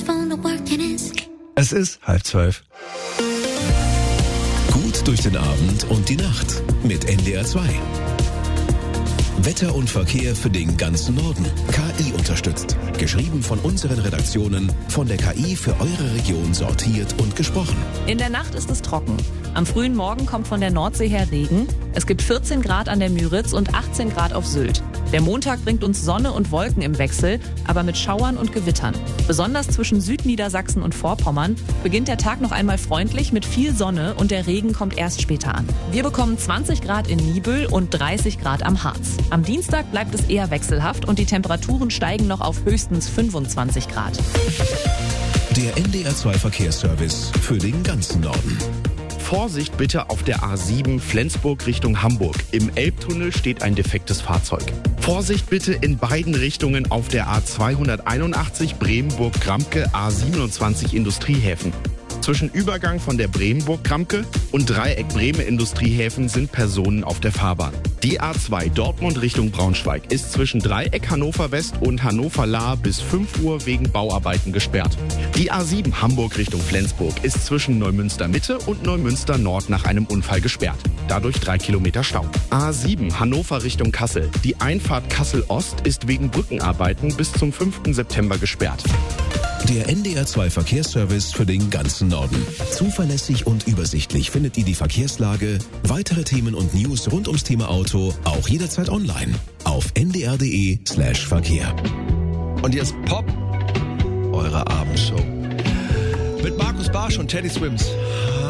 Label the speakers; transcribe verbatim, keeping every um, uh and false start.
Speaker 1: phone to work and his...
Speaker 2: Es ist halb zwölf.
Speaker 3: Gut durch den Abend und die Nacht mit N D R zwei. Wetter und Verkehr für den ganzen Norden. K I unterstützt. Geschrieben von unseren Redaktionen, von der K I für eure Region sortiert und gesprochen.
Speaker 4: In der Nacht ist es trocken. Am frühen Morgen kommt von der Nordsee her Regen. Es gibt vierzehn Grad an der Müritz und achtzehn Grad auf Sylt. Der Montag bringt uns Sonne und Wolken im Wechsel, aber mit Schauern und Gewittern. Besonders zwischen Südniedersachsen und Vorpommern beginnt der Tag noch einmal freundlich mit viel Sonne und der Regen kommt erst später an. Wir bekommen zwanzig Grad in Nibel und dreißig Grad am Harz. Am Dienstag bleibt es eher wechselhaft und die Temperaturen steigen noch auf höchstens fünfundzwanzig Grad.
Speaker 3: Der N D R zwei Verkehrsservice für den ganzen Norden.
Speaker 5: Vorsicht bitte auf der A sieben Flensburg Richtung Hamburg. Im Elbtunnel steht ein defektes Fahrzeug. Vorsicht bitte in beiden Richtungen auf der A zweihunderteinundachtzig Bremenburg-Gramke A siebenundzwanzig Industriehäfen. Zwischen Übergang von der Bremenburg-Gramke und Dreieck Bremen Industriehäfen sind Personen auf der Fahrbahn. Die A zwei Dortmund Richtung Braunschweig ist zwischen Dreieck Hannover West und Hannover Lahr bis fünf Uhr wegen Bauarbeiten gesperrt. Die A sieben Hamburg Richtung Flensburg ist zwischen Neumünster Mitte und Neumünster Nord nach einem Unfall gesperrt. Dadurch drei Kilometer Stau. A sieben Hannover Richtung Kassel. Die Einfahrt Kassel Ost ist wegen Brückenarbeiten bis zum fünften September gesperrt.
Speaker 3: Der N D R zwei Verkehrsservice für den ganzen Norden. Zuverlässig und übersichtlich findet ihr die Verkehrslage, weitere Themen und News rund ums Thema Auto auch jederzeit online auf n d r punkt d e slash verkehr.
Speaker 2: Und jetzt Pop, eure Abendshow. Mit Markus Barsch und Teddy Swims.